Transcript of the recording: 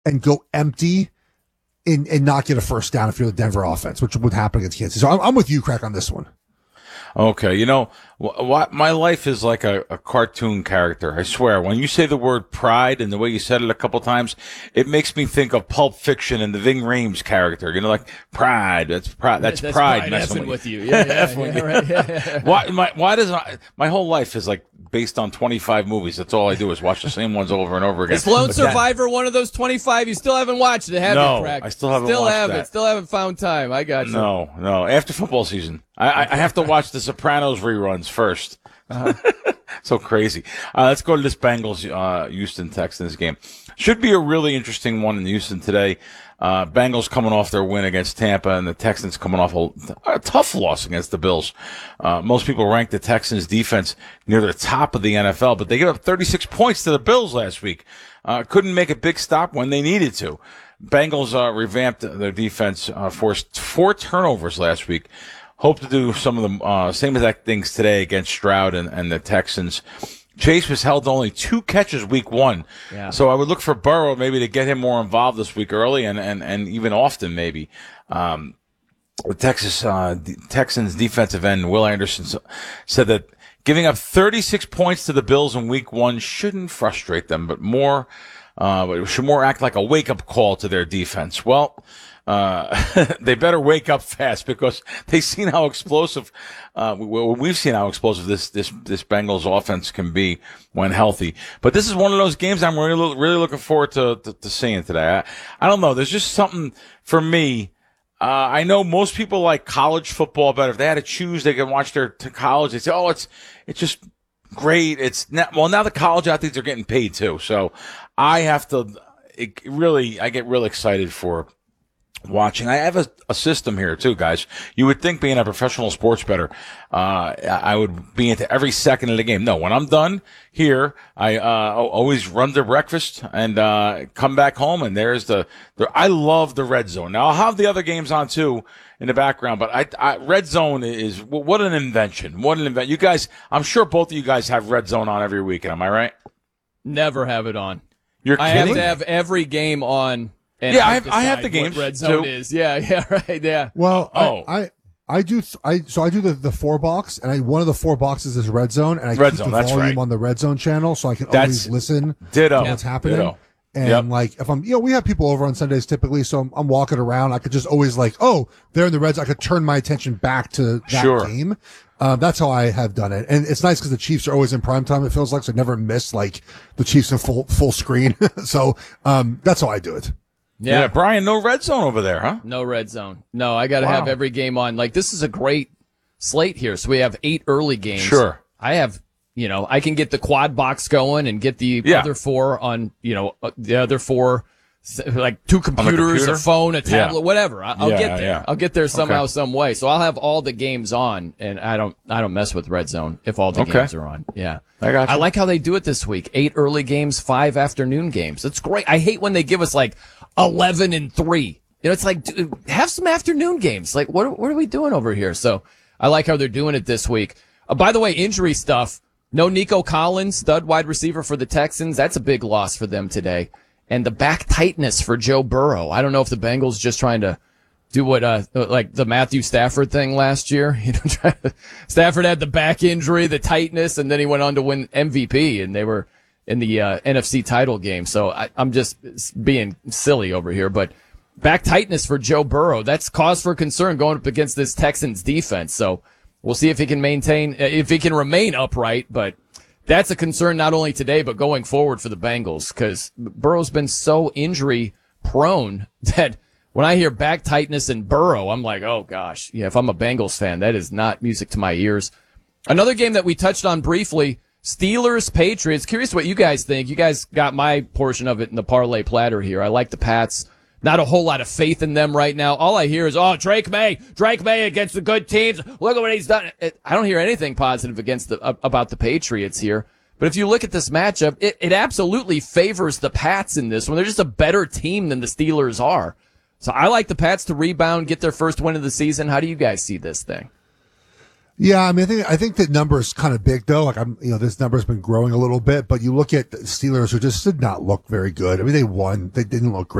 and go empty and not get a first down if you're the Denver offense, which would happen against Kansas. So I'm with you, Crack, on this one. Okay, you know, my life is like a cartoon character. I swear, when you say the word pride and the way you said it a couple times, it makes me think of Pulp Fiction and the Ving Rhames character. You know, like pride. That's pride. That's pride messing with you. Yeah. Why does my whole life is like based on 25 movies? That's all I do is watch the same ones over and over again. Is Lone Survivor one of those 25? You still haven't watched it, have you, Crack? I still haven't watched that. Still haven't found time. I got you. No. After football season, I have to watch the Sopranos reruns first. So crazy. Let's go to this Bengals Houston Texans game. Should be a really interesting one in Houston today. Bengals coming off their win against Tampa, and the Texans coming off a tough loss against the Bills. Most people rank the Texans defense near the top of the NFL, but they gave up 36 points to the Bills last week. Couldn't make a big stop when they needed to. Bengals revamped their defense, forced 4 turnovers last week. Hope to do some of the same exact things today against Stroud and the Texans. Chase was held to only 2 catches week 1. Yeah. So I would look for Burrow maybe to get him more involved this week early and even often maybe. The Texans defensive end, Will Anderson, said that giving up 36 points to the Bills in week 1 shouldn't frustrate them, but it should more act like a wake-up call to their defense. Well, they better wake up fast because they've seen how explosive, we've seen how explosive this Bengals offense can be when healthy. But this is one of those games I'm really looking forward to seeing today. I don't know. There's just something for me. I know most people like college football better. If they had to choose, they can watch their college. They say, oh, it's just great. Now the college athletes are getting paid too. So I get real excited for watching. I have a system here too, guys. You would think being a professional sports bettor, I would be into every second of the game. No, when I'm done here, I always run to breakfast and come back home, and there's I love the red zone. Now I'll have the other games on too in the background, but red zone is what an invention. What an invention. You guys, I'm sure both of you guys have red zone on every weekend. Am I right? Never have it on. You're kidding? I have to have every game on. And yeah, I have the games. Red zone is. Yeah, right. Yeah. Well, I do the 4 box, and one of the 4 boxes is red zone, and I keep the volume on the red zone channel, so I can always listen to what's happening. Ditto. And like, if I'm, we have people over on Sundays typically, so I'm walking around. I could just always they're in the Reds. I could turn my attention back to that game. That's how I have done it. And it's nice because the Chiefs are always in prime time. It feels like, so I never miss like the Chiefs in full screen. So, that's how I do it. Yeah, Brian, no red zone over there, huh? No red zone. No, I got to have every game on. Like, this is a great slate here. So we have 8 early games. Sure. I have, I can get the quad box going and get the other 4 on, the other 4, like 2 computers, a phone, a tablet, whatever. I'll get there. Yeah. I'll get there somehow, some way. So I'll have all the games on, and I don't mess with red zone if all the games are on. Yeah. I got you. I like how they do it this week. 8 early games, 5 afternoon games. That's great. I hate when they give us like 11 and 3. It's like, dude, have some afternoon games. Like, what are we doing over here? So I like how they're doing it this week. By the way, injury stuff. No Nico Collins, stud wide receiver for the Texans. That's a big loss for them today. And the back tightness for Joe Burrow. I don't know if the Bengals just trying to do what, like the Matthew Stafford thing last year. Stafford had the back injury, the tightness, and then he went on to win MVP, and they were in the NFC title game. So I'm just being silly over here, but back tightness for Joe Burrow, that's cause for concern going up against this Texans defense. So we'll see if he can remain upright, but that's a concern not only today, but going forward for the Bengals, because Burrow's been so injury prone that when I hear back tightness and Burrow, I'm like, oh gosh, if I'm a Bengals fan, that is not music to my ears. Another game that we touched on briefly, Steelers, Patriots. Curious what you guys think. You guys got my portion of it in the parlay platter here. I like the Pats. Not a whole lot of faith in them right now. All I hear is, Drake May against the good teams. Look at what he's done. I don't hear anything positive about the Patriots here. But if you look at this matchup, it absolutely favors the Pats in this one. They're just a better team than the Steelers are. So I like the Pats to rebound, get their first win of the season. How do you guys see this thing? Yeah, I mean, I think that number is kind of big though. Like this number's been growing a little bit, but you look at the Steelers who just did not look very good. I mean, they won. They didn't look great.